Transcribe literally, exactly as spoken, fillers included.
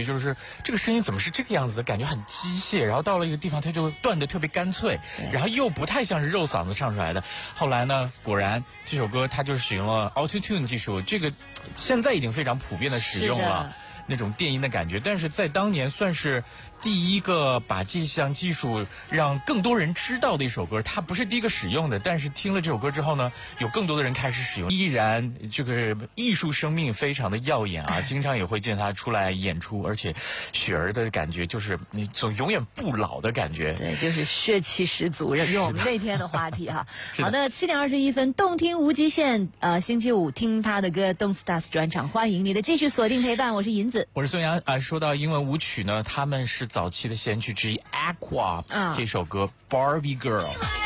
就是这个声音怎么是这个样子的，感觉很机械，然后到了一个地方它就断得特别干脆，然后又不太像是肉嗓子唱出来的。后来呢，果然这首歌它就使用了 Auto-Tune 技术，这个现在已经非常普遍的使用了那种电音的感觉，但是在当年算是第一个把这项技术让更多人知道的一首歌。它不是第一个使用的，但是听了这首歌之后呢，有更多的人开始使用，依然这个艺术生命非常的耀眼啊！经常也会见他出来演出，而且雪儿的感觉就是你总永远不老的感觉， 对，就是血气十足。用我们那天的话题哈。好的，七点二十一分，动听无极限。呃，星期五听他的歌 Don't Start 专场，欢迎你的继续锁定陪伴，我是银子， 我是孙杨啊。说到英文舞曲呢，他们是早期的先驱之一 Aqua、啊、这首歌 Barbie Girl。